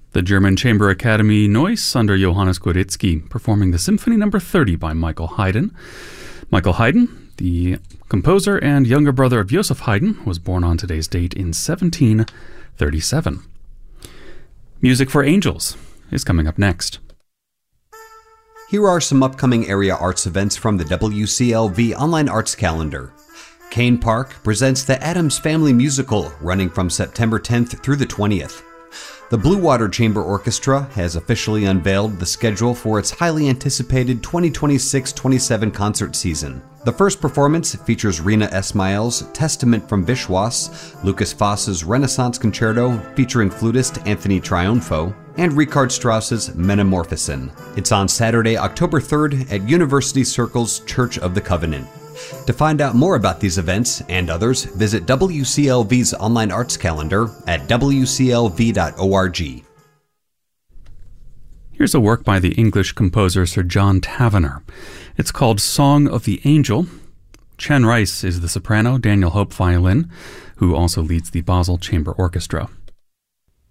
The German Chamber Academy Neuss under Johannes Goretzky, performing the Symphony No. 30 by Michael Haydn. Michael Haydn, the composer and younger brother of Joseph Haydn, was born on today's date in 1737. Music for Angels is coming up next. Here are some upcoming area arts events from the WCLV Online Arts Calendar. Kane Park presents the Addams Family Musical, running from September 10th through the 20th. The Blue Water Chamber Orchestra has officially unveiled the schedule for its highly anticipated 2026-27 concert season. The first performance features Rena Esmail's Testament from Wiswas, Lucas Foss's Renaissance Concerto featuring flutist Anthony Triunfo, and Richard Strauss's Metamorphosen. It's on Saturday, October 3rd at University Circle's Church of the Covenant. To find out more about these events and others, visit WCLV's online arts calendar at wclv.org. Here's a work by the English composer Sir John Tavener. It's called Song of the Angel. Chen Rice is the soprano, Daniel Hope violin, who also leads the Basel Chamber Orchestra.